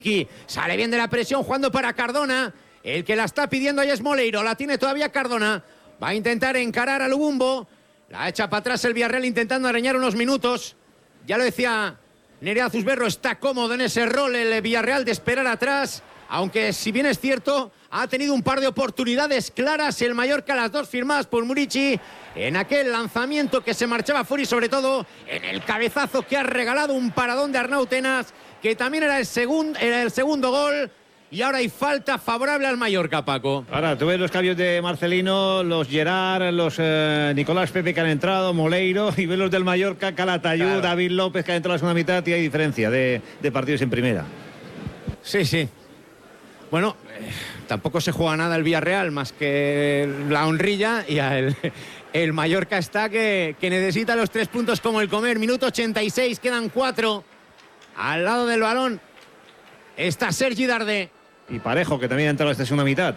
Sale bien de la presión, jugando para Cardona. El que la está pidiendo ahí es Moleiro. La tiene todavía Cardona. Va a intentar encarar a Lubumbo. La echa para atrás el Villarreal intentando arañar unos minutos. Ya lo decía Nerea Zuzberro, está cómodo en ese rol el Villarreal de esperar atrás. Aunque si bien es cierto, ha tenido un par de oportunidades claras el Mallorca, las dos firmadas por Murici. En aquel lanzamiento que se marchaba fuera y sobre todo en el cabezazo que ha regalado un paradón de Arnau Tenas, que también era el segundo gol. Y ahora hay falta favorable al Mallorca, Paco. Ahora, tú ves los cambios de Marcelino, los Gerard, los Nicolás Pepe que han entrado, Moleiro, y ves los del Mallorca, Calatayud, claro. David López que ha entrado en la segunda mitad, y hay diferencia de partidos en primera. Sí, sí. Bueno, tampoco se juega nada el Villarreal, más que la honrilla, y el Mallorca está que necesita los 3 puntos como el comer. Minuto 86, quedan 4. Al lado del balón está Sergi Darder. Y Parejo, que también ha entrado esta segunda mitad.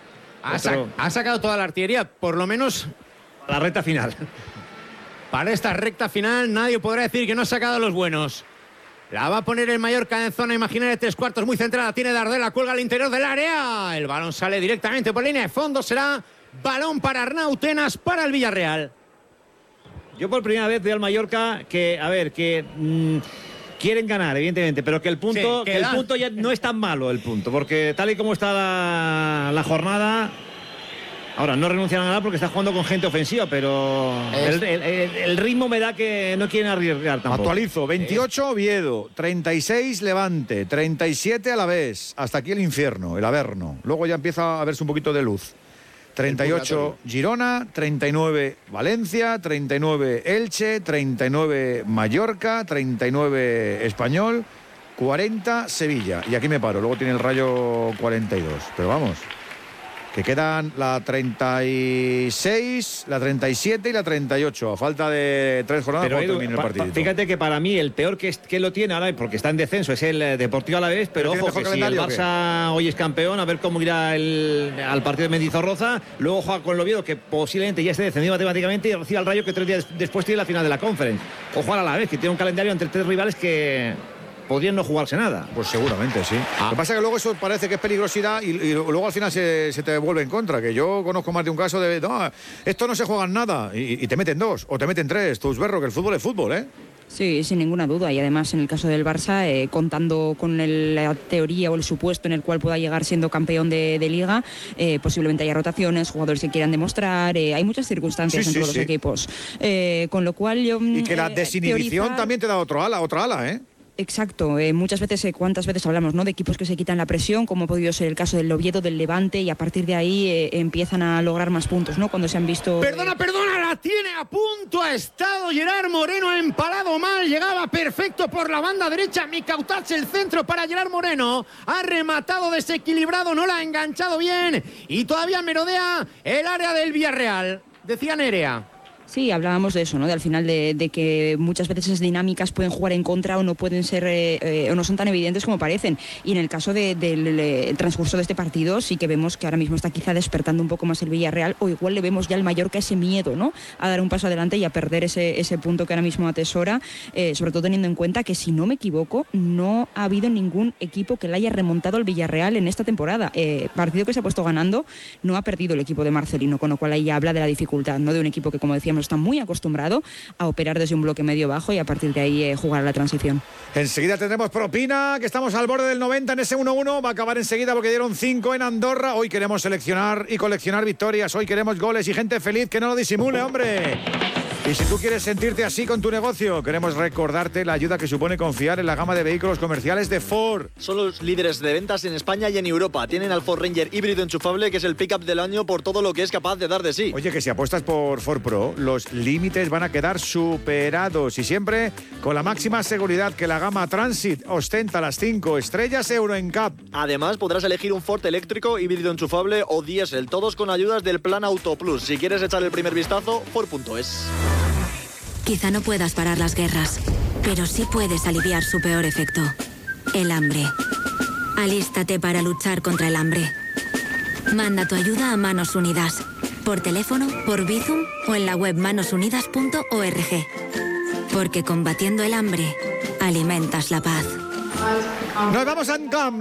Ha sacado toda la artillería, por lo menos a la recta final. Para esta recta final nadie podrá decir que no ha sacado a los buenos. La va a poner el Mallorca en zona imaginaria de 3/4, muy centrada. Tiene Darder, la cuelga al interior del área. El balón sale directamente por línea de fondo. Será balón para Arnau Tenas, para el Villarreal. Yo por primera vez veo al Mallorca que, a ver, que... quieren ganar, evidentemente, pero que el punto, sí, el punto ya no es tan malo, el punto, porque tal y como está la jornada, ahora no renuncian a nada porque está jugando con gente ofensiva, pero el ritmo me da que no quieren arriesgar tampoco. Actualizo, 28 Oviedo, 36 Levante, 37 Alavés, hasta aquí el infierno, el Averno. Luego ya empieza a verse un poquito de luz. 38 Girona, 39 Valencia, 39 Elche, 39 Mallorca, 39 Español, 40 Sevilla. Y aquí me paro, luego tiene el Rayo 42. Pero vamos, que quedan la 36, la 37 y la 38, a falta de 3 jornadas para terminar el partido. Fíjate que para mí el peor que lo tiene ahora, porque está en descenso, es el Deportivo Alavés, pero ojo, que si el Barça hoy es campeón, a ver cómo irá al partido de Mendizorroza. Luego juega con el Oviedo, que posiblemente ya esté descendido matemáticamente, y recibe al Rayo, que 3 días después tiene la final de la Conference. Ojo al Alavés, que tiene un calendario entre 3 rivales que podrían no jugarse nada. Pues seguramente sí. Lo que pasa es que luego eso parece que es peligrosidad y luego al final se te vuelve en contra, que yo conozco más de un caso de no, esto no se juega en nada y te meten 2 o te meten 3. Zuzberro, que el fútbol es fútbol, ¿eh? Sí, sin ninguna duda. Y además, en el caso del Barça, contando con la teoría o el supuesto en el cual pueda llegar siendo campeón de Liga, posiblemente haya rotaciones, jugadores que quieran demostrar, hay muchas circunstancias en todos los equipos. Con lo cual yo... Y que la desinhibición también te da otra ala, ¿eh? Exacto, muchas veces, cuántas veces hablamos, ¿no?, de equipos que se quitan la presión, como ha podido ser el caso del Oviedo, del Levante, y a partir de ahí empiezan a lograr más puntos, ¿no?, cuando se han visto... Perdona, la tiene a punto, ha estado Gerard Moreno, ha empalado mal, llegaba perfecto por la banda derecha, Mikautats el centro para Gerard Moreno, ha rematado desequilibrado, no la ha enganchado bien, y todavía merodea el área del Villarreal, decía Nerea. Sí, hablábamos de eso, ¿no? De al final de que muchas veces esas dinámicas pueden jugar en contra o no pueden ser o no son tan evidentes como parecen. Y en el caso del transcurso de este partido sí que vemos que ahora mismo está quizá despertando un poco más el Villarreal, o igual le vemos ya al Mallorca ese miedo, ¿no?, a dar un paso adelante y a perder ese punto que ahora mismo atesora, sobre todo teniendo en cuenta que, si no me equivoco, no ha habido ningún equipo que le haya remontado al Villarreal en esta temporada. Partido que se ha puesto ganando, no ha perdido el equipo de Marcelino, con lo cual ahí ya habla de la dificultad, ¿no?, de un equipo que, como decíamos, está muy acostumbrado a operar desde un bloque medio-bajo y a partir de ahí jugar a la transición. Enseguida tendremos propina, que estamos al borde del 90 en ese 1-1, va a acabar enseguida porque dieron 5 en Andorra. Hoy queremos seleccionar y coleccionar victorias, hoy queremos goles y gente feliz, que no lo disimule, hombre. Y si tú quieres sentirte así con tu negocio, queremos recordarte la ayuda que supone confiar en la gama de vehículos comerciales de Ford. Son los líderes de ventas en España y en Europa. Tienen al Ford Ranger híbrido enchufable, que es el pick-up del año por todo lo que es capaz de dar de sí. Oye, que si apuestas por Ford Pro, los límites van a quedar superados, y siempre con la máxima seguridad que la gama Transit ostenta, las 5 estrellas Euro NCAP. Además, podrás elegir un Ford eléctrico, híbrido enchufable o diésel, todos con ayudas del Plan Auto Plus. Si quieres echar el primer vistazo, Ford.es. Quizá no puedas parar las guerras, pero sí puedes aliviar su peor efecto: el hambre. Alístate para luchar contra el hambre. Manda tu ayuda a Manos Unidas, por teléfono, por Bizum o en la web manosunidas.org. Porque combatiendo el hambre, alimentas la paz. Nos vamos a Anclam.